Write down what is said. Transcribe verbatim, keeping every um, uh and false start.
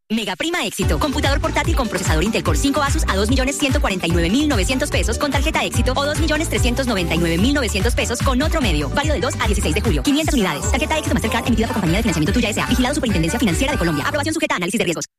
Mega Prima Éxito. Computador portátil con procesador Intel Core cinco Asus a dos millones ciento cuarenta y nueve mil novecientos pesos con tarjeta Éxito o dos millones trescientos noventa y nueve mil novecientos pesos con otro medio. Válido del dos al dieciséis de julio. quinientas unidades. Tarjeta Éxito Mastercard emitida por compañía de financiamiento Tuya S A. Vigilado Superintendencia Financiera de Colombia. Aprobación sujeta a análisis de riesgos.